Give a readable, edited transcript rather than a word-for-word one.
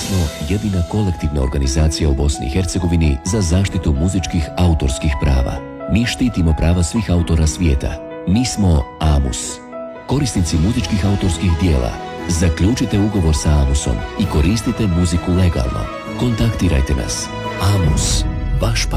smo jedina kolektivna organizacija u Bosni i Hercegovini za zaštitu muzičkih autorskih prava. Mi štitimo prava svih autora svijeta. Mi smo AMUS. Korisnici muzičkih autorskih dijela, zaključite ugovor sa AMUSom i koristite muziku legalno. Kontaktirajte nas. AMUS, vaš